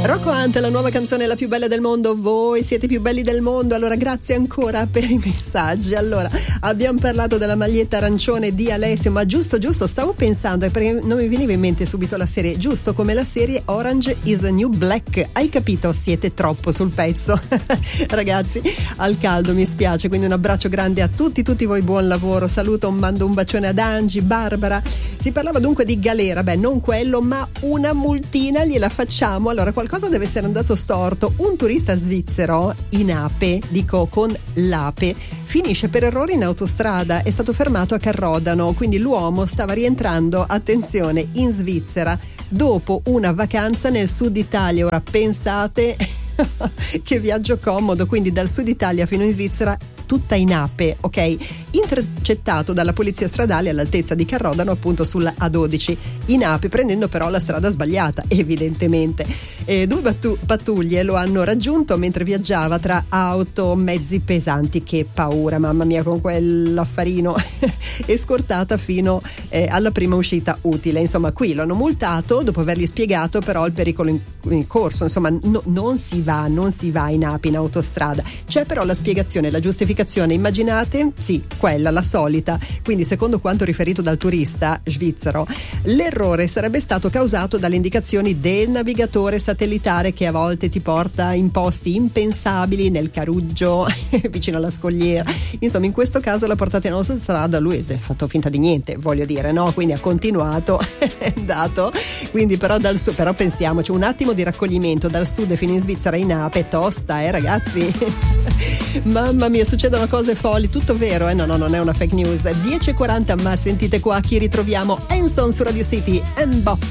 Rocco Hunt, la nuova canzone La più bella del mondo. Voi siete i più belli del mondo, allora grazie ancora per i messaggi. Allora, abbiamo parlato della maglietta arancione di Alessio, ma giusto, stavo pensando, perché non mi veniva in mente subito la serie, giusto come la serie Orange is the New Black. Hai capito? Siete troppo sul pezzo. Ragazzi, al caldo, mi spiace, quindi un abbraccio grande a tutti voi, buon lavoro, saluto, mando un bacione ad Angi, Barbara. Si parlava dunque di galera, non quello, ma una multina gliela facciamo. Allora, qualcosa deve essere andato storto. Un turista svizzero in ape, dico con l'ape, finisce per errore in autostrada, è stato fermato a Carrodano, quindi l'uomo stava rientrando, attenzione, in Svizzera dopo una vacanza nel sud Italia. Ora pensate che viaggio comodo, quindi dal sud Italia fino in Svizzera tutta in ape, ok? Intercettato dalla polizia stradale all'altezza di Carrodano, appunto sulla A12 in ape, prendendo però la strada sbagliata, evidentemente. Due pattuglie lo hanno raggiunto mentre viaggiava tra auto, mezzi pesanti. Che paura, mamma mia, con quell'affarino. E scortata fino alla prima uscita utile. Insomma, qui lo hanno multato dopo avergli spiegato però il pericolo in corso. Insomma, non si va in ape in autostrada. C'è però la spiegazione, la giustificazione, immaginate? Sì, quella, la solita. Quindi, secondo quanto riferito dal turista svizzero, l'errore sarebbe stato causato dalle indicazioni del navigatore satellitare, che a volte ti porta in posti impensabili, nel Caruggio, vicino alla scogliera. Insomma, in questo caso l'ha portata in autostrada, lui ha fatto finta di niente, voglio dire, no? Quindi ha continuato, è andato. Quindi però pensiamoci, un attimo di raccoglimento dal sud fino in Svizzera in ape, tosta, ragazzi. Mamma mia, succedono cose folli, tutto vero, no, non è una fake news. 10:40, ma sentite qua chi ritroviamo. Enson su Radio City, Mbop.